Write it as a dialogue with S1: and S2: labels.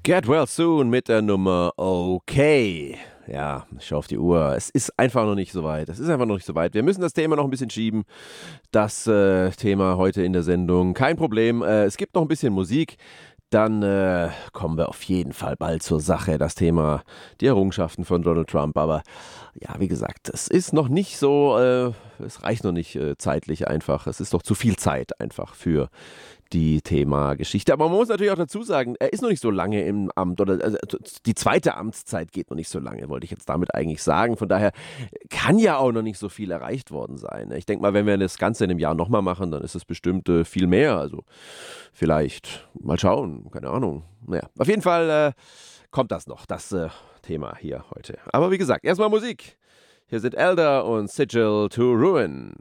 S1: Get Well Soon mit der Nummer Okay. Ja, ich schaue auf die Uhr. Es ist einfach noch nicht so weit. Es ist einfach noch nicht so weit. Wir müssen das Thema noch ein bisschen schieben. Das Thema heute in der Sendung. Kein Problem. Es gibt noch ein bisschen Musik. Dann kommen wir auf jeden Fall bald zur Sache. Das Thema die Errungenschaften von Donald Trump. Aber ja, wie gesagt, es ist noch nicht so, es reicht noch nicht zeitlich einfach. Es ist doch zu viel Zeit einfach für die Thema Geschichte. Aber man muss natürlich auch dazu sagen, er ist noch nicht so lange im Amt oder also die zweite Amtszeit geht noch nicht so lange, wollte ich jetzt damit eigentlich sagen. Von daher kann ja auch noch nicht so viel erreicht worden sein. Ich denke mal, wenn wir das Ganze in einem Jahr nochmal machen, dann ist es bestimmt viel mehr. Also vielleicht mal schauen, keine Ahnung. Naja, auf jeden Fall kommt das noch, das Thema hier heute. Aber wie gesagt, erstmal Musik. Hier sind Elder und Sigil to Ruin.